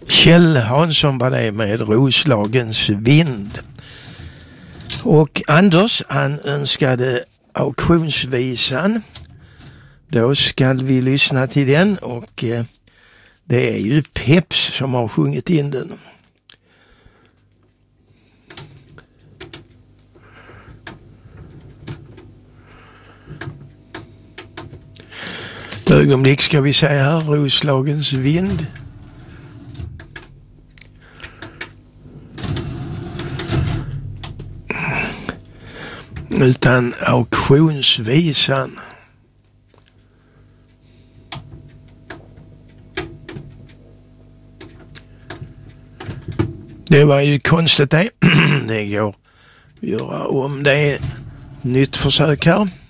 Kjell Hansson var det med Roslagens vind. Och Anders, han önskade auktionsvisan. Då ska vi lyssna till den, och det är ju Peps som har sjungit in den. Ett ögonblick ska vi se här, Roslagens vind. Utan auktionsvisan. Det var ju konstigt det. Det går att göra om det. Nytt försök här.